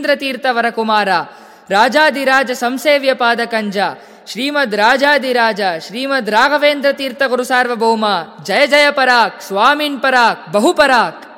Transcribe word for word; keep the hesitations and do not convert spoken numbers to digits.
ತೀರ್ಥವರ ಕುಮಾರ ರಾಜಾದಿರಾಜ ಸಂಸೇವ್ಯ ಪಾದಕಂಜ ಶ್ರೀಮದ್ ರಾಜಾದಿರಾಜ ಶ್ರೀಮದ್ ರಾಘವೇಂದ್ರ ತೀರ್ಥ ಗುರು ಸಾರ್ವಭೌಮ ಜಯ ಜಯ ಪರಾಕ್ ಸ್ವಾಮಿನ್ ಪರಾಕ್ ಬಹುಪರಾಕ್.